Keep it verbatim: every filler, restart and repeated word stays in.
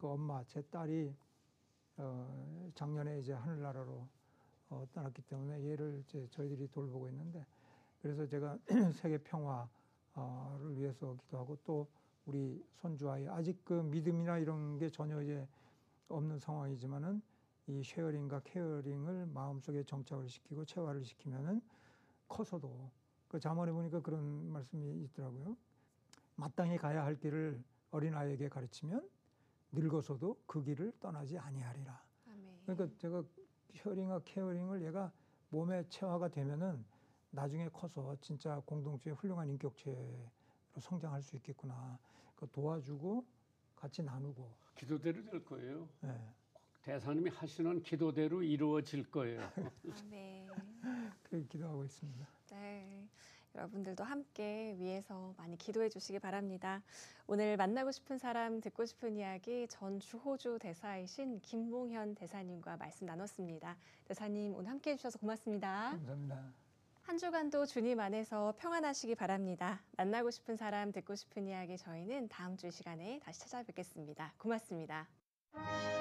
그 엄마, 제 딸이 어, 작년에 이제 하늘나라로 어, 떠났기 때문에 얘를 이제 저희들이 돌보고 있는데, 그래서 제가 세계 평화를 위해서 기도하고, 또 우리 손주아이, 아직 그 믿음이나 이런 게 전혀 이제 없는 상황이지만은 이 쉐어링과 케어링을 마음속에 정착을 시키고 체화를 시키면은 커서도, 그 잠언에 보니까 그런 말씀이 있더라고요. 마땅히 가야 할 길을 어린아이에게 가르치면 늙어서도 그 길을 떠나지 아니하리라. 아멘. 그러니까 제가 쉐어링과 케어링을 얘가 몸에 체화가 되면은 나중에 커서 진짜 공동체의 훌륭한 인격체로 성장할 수 있겠구나. 그 도와주고 같이 나누고. 기도대로 될 거예요. 네. 대사님이 하시는 기도대로 이루어질 거예요. 아멘. 그렇게 기도하고 있습니다. 네, 여러분들도 함께 위해서 많이 기도해 주시기 바랍니다. 오늘 만나고 싶은 사람, 듣고 싶은 이야기 전 주호주 대사이신 김몽현 대사님과 말씀 나눴습니다. 대사님 오늘 함께 해주셔서 고맙습니다. 감사합니다. 한 주간도 주님 안에서 평안하시기 바랍니다. 만나고 싶은 사람, 듣고 싶은 이야기 저희는 다음 주 시간에 다시 찾아뵙겠습니다. 고맙습니다.